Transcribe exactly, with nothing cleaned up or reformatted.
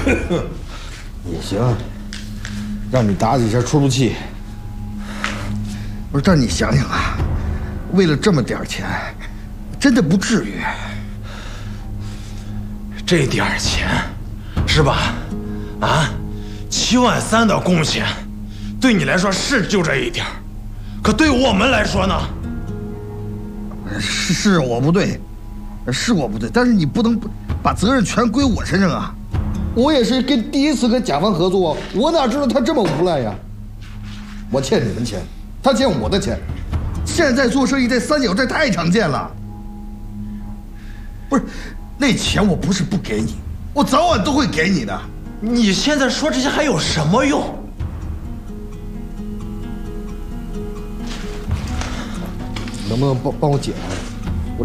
也行，让你打几下出出气。不是，但你想想啊，为了这么点钱，真的不至于。 这点钱，是吧？啊，七万三的工钱，对你来说是就这一点儿，可对我们来说呢？ 是是我不对，是我不对，但是你不能把责任全归我身上啊！我也是跟第一次跟甲方合作，我哪知道他这么无赖呀？我欠你们钱，他欠我的钱，现在做生意这三角债太常见了。不是，那钱我不是不给你，我早晚都会给你的。 你现在说这些还有什么用？ 能不能帮帮我解开？